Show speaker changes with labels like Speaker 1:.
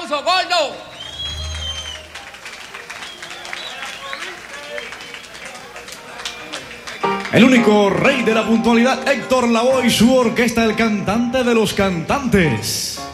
Speaker 1: aplauso, gordo.
Speaker 2: El único rey de la puntualidad, Héctor Lavoe, y su orquesta, el cantante de los cantantes.